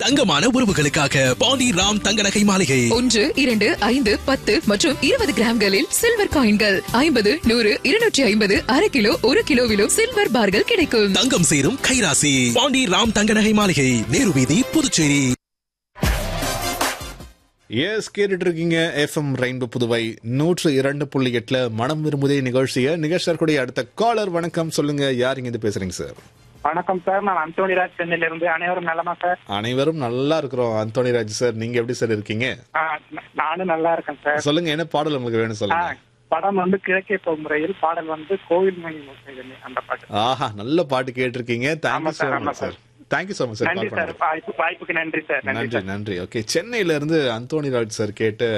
தங்கமான உறவுகளுக்காக பாண்டி ராம் தங்க நகை மாளிகை. 1, 2, 5, 10 மற்றும் 20 கிராம்களில் சில்வர் காயின்கள் 50, 100, 250, அரை கிலோ, 1 கிலோவிலும் சில்வர் பார்கள் கிடைக்கும். தங்கம் சேரும் கைராசி பாண்டி ராம் தங்க நகை மாளிகை, நேரு வீதி, புதுச்சேரி. கேட்டுட்டு இருக்கீங்க எஃப்எம் ரெயின்போ புதுவை 102.8 மனம் விரும்புதே நிகழ்ச்சியக்கூடிய அடுத்த காலர். வணக்கம், சொல்லுங்க, யார் இங்க பேசுறீங்க சார்? வணக்கம் சார், நான் அந்தோணிராஜ் சென்னையில இருந்து. அனைவரும் நலமா சார்? அனைவரும் நல்லா இருக்கிறோம் அந்தோணிராஜ் சார். நீங்க எப்படி சார் இருக்கீங்க? நானும் நல்லா இருக்கேன் சார். சொல்லுங்க, என்ன பாடல் உங்களுக்கு வேணும் சொல்லுங்க. படம் கிழக்கே போகும் முறையில், பாடல் கோவில் மணி அந்த பாட்டு. ஆஹா, நல்ல பாட்டு கேட்டிருக்கீங்க. Thank you so much sir. Thank you so much sir. வாய்ப்புக்கு நன்றி சார். நன்றி. ஓகே, சென்னையில இருந்து அந்தோணிராஜ் சார் கேட்டு